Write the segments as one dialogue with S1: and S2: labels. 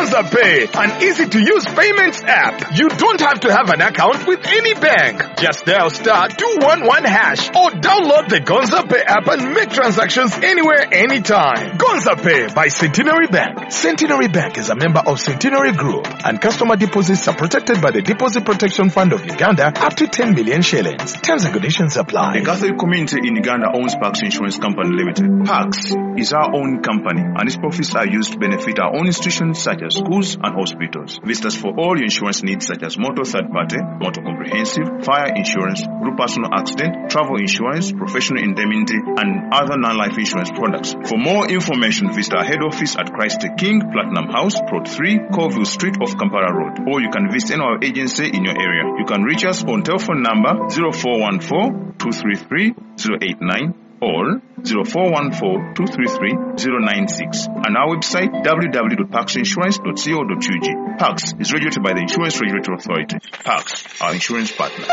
S1: Gonza Pay, an easy-to-use payments app. You don't have to have an account with any bank. Just dial *211# or download the Gonza Pay app and make transactions anywhere, anytime. Gonza Pay by Centenary Bank. Centenary Bank is a member of Centenary Group, and customer deposits are protected by the Deposit Protection Fund of Uganda up to 10 million shillings. Terms and conditions apply.
S2: The Catholic community in Uganda owns Pax Insurance Company Limited. Pax is our own company, and its profits are used to benefit our own institutions such as schools and hospitals. Visit us for all your insurance needs such as motor third party, motor comprehensive, fire insurance, group personal accident, travel insurance, professional indemnity, and other non-life insurance products. For more information, visit our head office at Christ the King, Platinum House, Plot 3, Colville Street off Kampala Road, or you can visit any of our agency in your area. You can reach us on telephone number 0414-233-089 or 0414-233-096 and our website www.paxinsurance.co.ug. Pax is regulated by the Insurance Regulatory Authority. Pax, our insurance partner.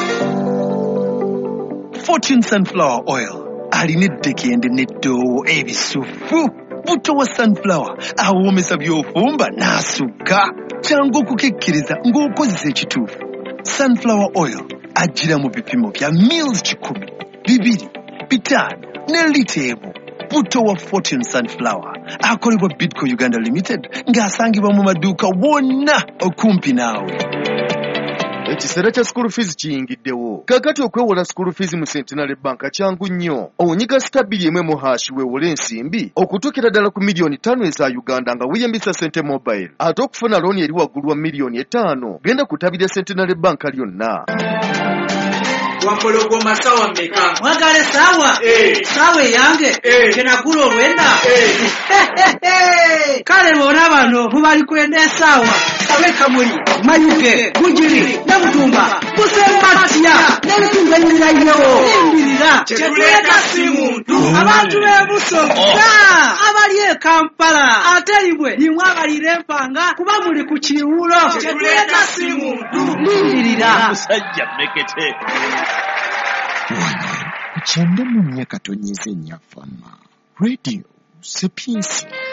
S3: Fortune Sunflower Oil. Alinedeke and netto ebisufu. Buto wa sunflower. Awomesa byofumba nasuka. Changu kukikiriza ng'okozesa ekituufu. Sunflower oil ajira mu bipimo bya mils 10, 2, 5 ne litebo. Buto wa Fortune Sunflower akolebwa Bidco Uganda Limited ng'asangibwa mu maduuka wonna okumpi naawe.
S4: Ekiseera kya school fees kiyingiddewo. Kakati okwewola school fees mu Centenary Bank kyangu nnyo. Onyiga *1 weewole ensimbi okutuukira ddala ku miliyoni 5 eza Uganda nga weeyambisa Sente Mobile. Ate okufuna looni eri waggulu wa miliyoni 5 genda kutabira Centenary Bank lyonna.
S5: Wampologoma sawa mmeka? Mwagale sawa? Sawa yange? Kenagula olwenda? Kale bona bano mubali kwenda sawa. Sawe kamuli, mayuge, bujiri, namutumba, busembatya, n'ebitunga nyirayo. Embirira, kyetuleka si muntu. Abantu b'ebusoga, abali e Kampala, ate ibwe nimwe abalira empanga kuba muli ku kiwulo. Kyetuleka si muntu. Embirira. Musajja mekete.
S6: Wano, kukyenda mu myaka tonyeze nnyafama. Radio, Sapiensia.